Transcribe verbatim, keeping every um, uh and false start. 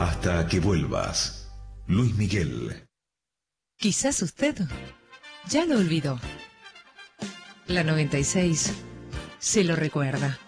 Hasta que vuelvas. Luis Miguel. Quizás usted ya lo olvidó. La noventa y seis se lo recuerda.